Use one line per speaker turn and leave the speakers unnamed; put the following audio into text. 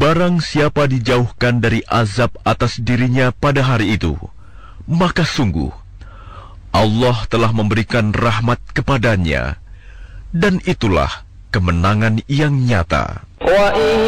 Barang siapa dijauhkan dari azab atas dirinya pada hari itu, maka sungguh Allah telah memberikan rahmat kepadanya, dan itulah kemenangan yang nyata.